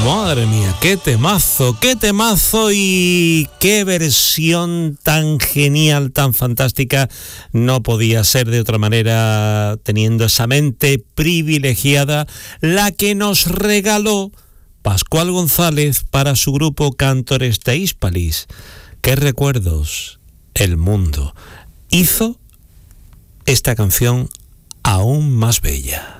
Madre mía, qué temazo y qué versión tan genial, tan fantástica. No podía ser de otra manera, teniendo esa mente privilegiada, la que nos regaló Pascual González para su grupo Cántores de Hispalis. Qué recuerdos, el mundo hizo esta canción aún más bella.